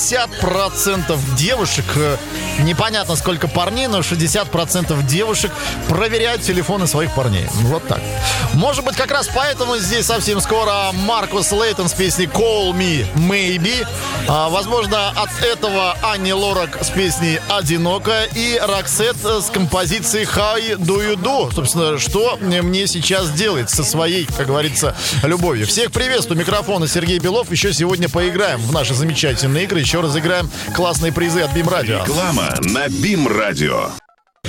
60% девушек, непонятно сколько парней, но 60% девушек проверяют телефоны своих парней. Вот так. Может быть, как раз поэтому здесь совсем скоро Маркус Лейтон с песней Call Me Maybe. Возможно, от этого Анни Лорак с песней «Одиноко» и Роксет с композицией «How Do You Do». Собственно, что мне сейчас делать со своей, как говорится, любовью. Всех приветствую. Микрофон и Сергей Белов. Еще сегодня поиграем в наши замечательные игры. Еще разыграем классные призы от БИМ Радио. Реклама на БИМ Радио.